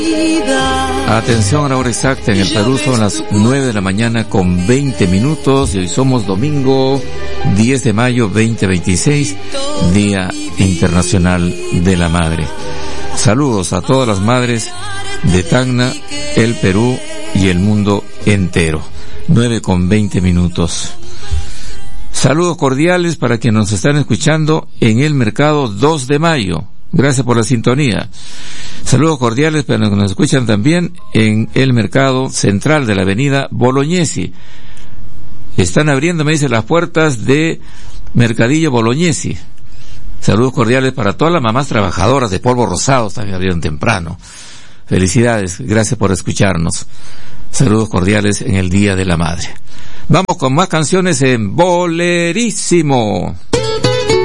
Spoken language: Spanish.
Atención a la hora exacta, en el Perú son las 9 de la mañana con 20 minutos y hoy somos domingo 10 de mayo 2026, Día Internacional de la Madre. Saludos a todas las madres de Tacna, el Perú y el mundo entero. 9 con 20 minutos. Saludos cordiales para quienes nos están escuchando en el mercado 2 de mayo. Gracias por la sintonía. Saludos cordiales para los que nos escuchan también en el mercado central de la avenida Bolognesi. Están abriendo, me dice, las puertas de Mercadillo Bolognesi. Saludos cordiales para todas las mamás trabajadoras de Polvo Rosado, también abrieron temprano. Felicidades, gracias por escucharnos. Saludos cordiales en el Día de la Madre. Vamos con más canciones en Bolerísimo.